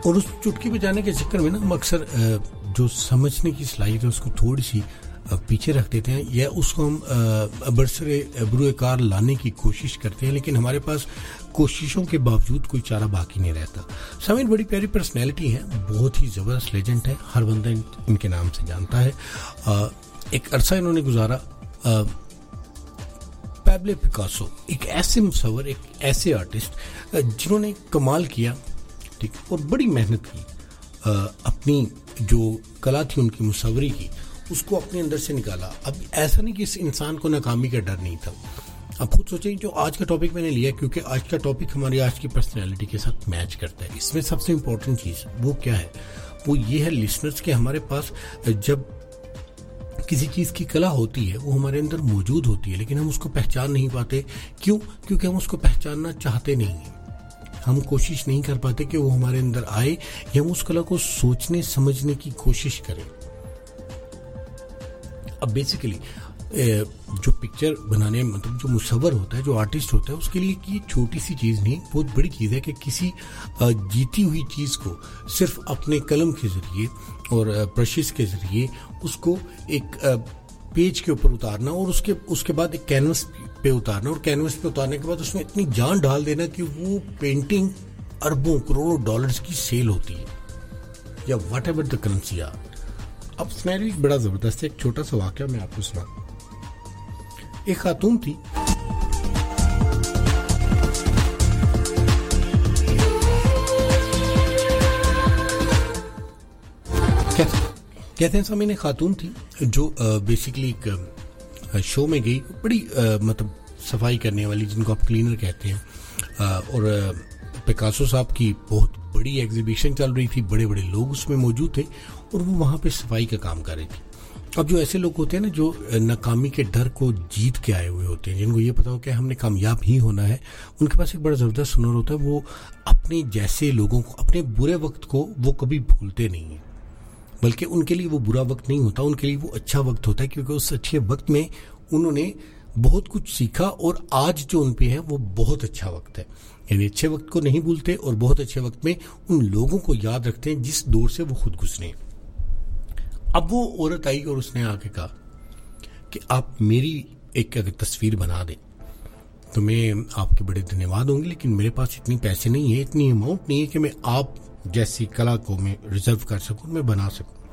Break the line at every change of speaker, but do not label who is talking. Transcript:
और उस चुटकी बजाने के चक्कर में ना हम अक्सर जो समझने की सलाहियत है उसको थोड़ी सी पीछे रख देते हैं, या उसको हम बरसरे बुरुएकार लाने की कोशिश करते हैं, लेकिन हमारे पास कोशिशों के बावजूद कोई चारा बाकी नहीं रहता। सामीन बड़ी प्यारी पर्सनैलिटी है, बहुत ही ज़बरदस्त लेजेंड है, हर बंदा इनके नाम से जानता है। एक अरसा इन्होंने गुजारा। पैब्लो पिकासो एक ऐसे मुसव्विर, एक ऐसे आर्टिस्ट जिन्होंने कमाल किया, ठीक, और बड़ी मेहनत की, अपनी जो कला थी उनकी मुसव्वरी की, उसको अपने अंदर से निकाला। अब ऐसा नहीं कि इस इंसान को नाकामी का डर नहीं था। अब खुद सोचें, जो आज का टॉपिक मैंने लिया क्योंकि आज का टॉपिक हमारी आज की पर्सनैलिटी के साथ मैच करता है। इसमें सबसे इम्पोर्टेंट चीज़ वो क्या है, वो ये है लिसनर्स के हमारे पास जब किसी चीज़ की कला होती है वो हमारे अंदर मौजूद होती है, लेकिन हम उसको पहचान नहीं पाते। क्यों? क्योंकि हम उसको पहचानना चाहते नहीं हैं। हम कोशिश नहीं कर पाते कि वो हमारे अंदर आए, या हम उस कला को सोचने समझने की कोशिश करें। अब बेसिकली जो पिक्चर बनाने, मतलब जो मुसव्विर होता है, जो आर्टिस्ट होता है, उसके लिए कि छोटी सी चीज़ नहीं, बहुत बड़ी चीज़ है कि किसी जीती हुई चीज़ को सिर्फ अपने कलम के ज़रिए और ब्रशेस के ज़रिए उसको एक पेज के ऊपर उतारना, और उसके बाद एक कैनवस पे उतारना, और कैनवस पे उतारने के बाद उसमें इतनी जान डाल देना कि वो पेंटिंग अरबों करोड़ों डॉलर्स की सेल होती है, या what ever the currency are. अब स्नैरी बड़ा ज़बरदस्त है। एक छोटा सा वाक़या मैं आपको सुना। एक खातून थी, कहते हैं सामने एक खातून थी जो बेसिकली एक शो में गई, बड़ी मतलब सफाई करने वाली, जिनको आप क्लीनर कहते हैं, और पिकासो साहब की बहुत बड़ी एग्जीबिशन चल रही थी, बड़े बड़े लोग उसमें मौजूद थे, और वो वहाँ पे सफाई का काम कर रही थी। अब जो ऐसे लोग होते हैं ना, जो नाकामी के डर को जीत के आए हुए होते हैं, जिनको ये पता हो कि हमने कामयाब ही होना है, उनके पास एक बड़ा ज़बरदस्त हुनर होता है। वो अपने जैसे लोगों को, अपने बुरे वक्त को वो कभी भूलते नहीं हैं, बल्कि उनके लिए वो बुरा वक्त नहीं होता, उनके लिए वो अच्छा वक्त होता है, क्योंकि उस अच्छे वक्त में उन्होंने बहुत कुछ सीखा, और आज जो उन पे है वो बहुत अच्छा वक्त है। यानी अच्छे वक्त को नहीं भूलते, और बहुत अच्छे वक्त में उन लोगों को याद रखते हैं जिस दौर से वो खुद गुजरे। अब वो औरत आई और उसने आके कहा कि आप मेरी एक अगर तस्वीर बना दें तो मैं आपके बड़े धन्यवाद होंगे, लेकिन मेरे पास इतनी पैसे नहीं है, इतनी अमाउंट नहीं है कि मैं आप जैसी कला को मैं रिजर्व कर सकूं, मैं बना सकूं।